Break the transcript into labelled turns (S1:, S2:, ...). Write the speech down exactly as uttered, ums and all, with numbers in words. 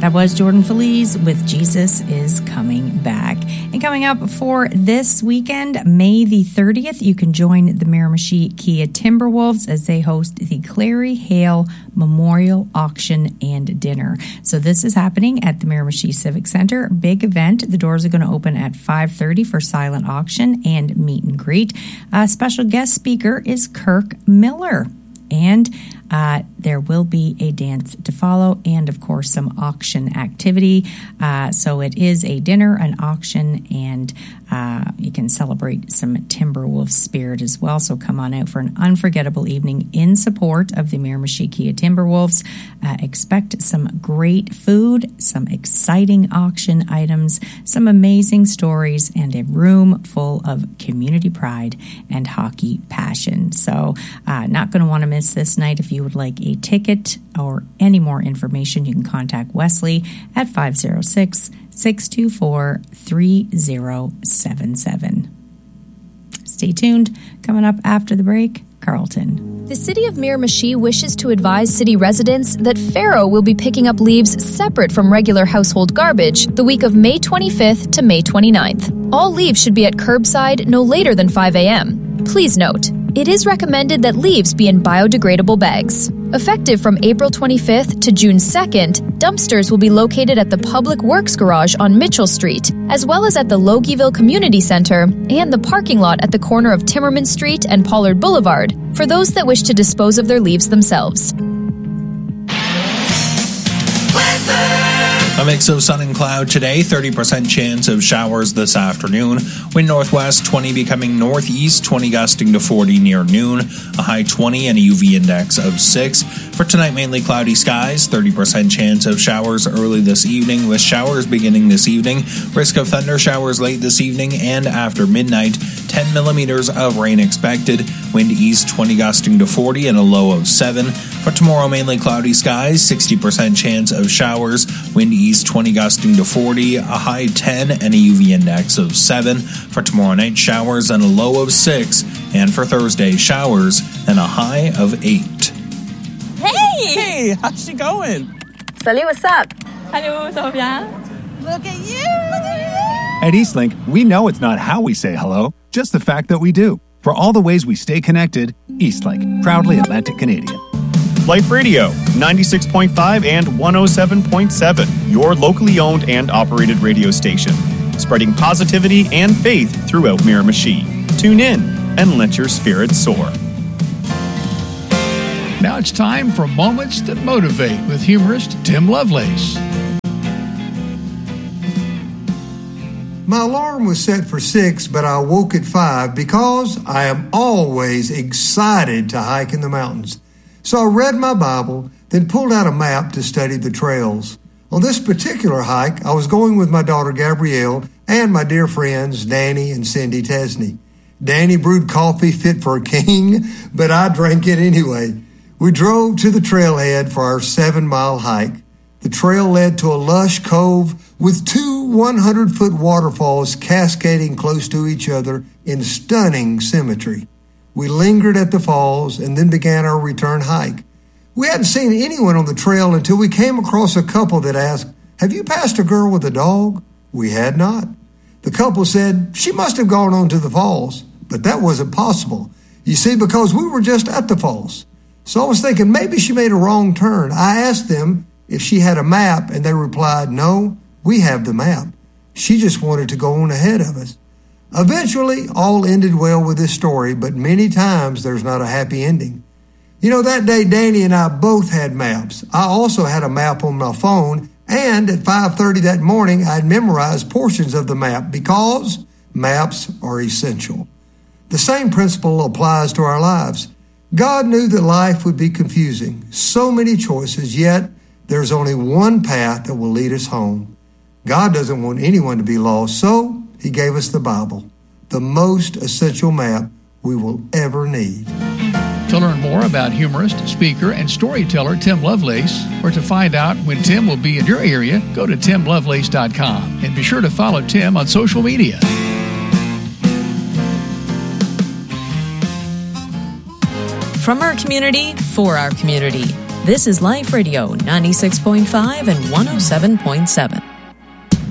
S1: That was Jordan Feliz with Jesus is Coming Back. And coming up for this weekend, May the thirtieth, you can join the Miramichi Kia Timberwolves as they host the Clary Hale Memorial Auction and Dinner. So this is happening at the Miramichi Civic Center. Big event. The doors are going to open at five thirty for silent auction and meet and greet. A special guest speaker is Kirk Miller. And uh, there will be a dance to follow and, of course, some auction activity. Uh, so it is a dinner, an auction, and uh, you can celebrate some Timberwolf spirit as well. So come on out for an unforgettable evening in support of the Miramichi Kia Timberwolves. Uh, expect some great food, some exciting auction items, some amazing stories, and a room full of community pride and hockey passion. So uh, not going to want to miss this night. If you would like a ticket or any more information, you can contact Wesley at five oh six, six two four, three oh seven seven. Stay tuned. Coming up after the break, Carlton.
S2: The City of Miramichi wishes to advise city residents that Faro will be picking up leaves separate from regular household garbage the week of May twenty-fifth to May twenty-ninth. All leaves should be at curbside no later than five a.m. Please note, it is recommended that leaves be in biodegradable bags. Effective from April twenty-fifth to June second, dumpsters will be located at the Public Works Garage on Mitchell Street, as well as at the Logieville Community Center and the parking lot at the corner of Timmerman Street and Pollard Boulevard for those that wish to dispose of their leaves themselves.
S3: A mix of sun and cloud today, thirty percent chance of showers this afternoon. Wind northwest, twenty becoming northeast, twenty gusting to forty near noon. A high twenty and a U V index of six. For tonight, mainly cloudy skies, thirty percent chance of showers early this evening, with showers beginning this evening. Risk of thunder showers late this evening and after midnight. ten millimeters of rain expected. Wind east, twenty gusting to forty and a low of seven. For tomorrow, mainly cloudy skies, sixty percent chance of showers. Wind east, twenty gusting to forty, a high ten and a U V index of seven. For tomorrow night, showers and a low of six. And for Thursday, showers and a high of eight.
S4: Hey! Hey, how's she going?
S5: Salut, what's up?
S4: Hello, ça va bien?
S5: Look at you! Look at you!
S6: At Eastlink, we know it's not how we say hello, just the fact that we do. For all the ways we stay connected, Eastlink, proudly Atlantic Canadian.
S7: Life Radio, ninety-six point five and one oh seven point seven, your locally owned and operated radio station, spreading positivity and faith throughout Miramichi. Tune in and let your spirits soar.
S8: Now it's time for Moments That Motivate with humorist Tim Lovelace.
S9: My alarm was set for six, but I woke at five because I am always excited to hike in the mountains. So I read my Bible, then pulled out a map to study the trails. On this particular hike, I was going with my daughter Gabrielle and my dear friends Danny and Cindy Tesney. Danny brewed coffee fit for a king, but I drank it anyway. We drove to the trailhead for our seven-mile hike. The trail led to a lush cove with two hundred-foot waterfalls cascading close to each other in stunning symmetry. We lingered at the falls and then began our return hike. We hadn't seen anyone on the trail until we came across a couple that asked, "Have you passed a girl with a dog?" We had not. The couple said, "She must have gone on to the falls." But that wasn't possible. You see, because we were just at the falls. So I was thinking maybe she made a wrong turn. I asked them if she had a map, and they replied, "No, we have the map. She just wanted to go on ahead of us." Eventually, all ended well with this story, but many times there's not a happy ending. You know, that day, Danny and I both had maps. I also had a map on my phone, and at five thirty that morning, I'd memorized portions of the map because maps are essential. The same principle applies to our lives. God knew that life would be confusing, so many choices, yet there's only one path that will lead us home. God doesn't want anyone to be lost, so he gave us the Bible, the most essential map we will ever need.
S8: To learn more about humorist, speaker, and storyteller Tim Lovelace, or to find out when Tim will be in your area, go to tim lovelace dot com and be sure to follow Tim on social media.
S10: From our community, for our community. This is Life Radio ninety-six point five and one oh seven point seven.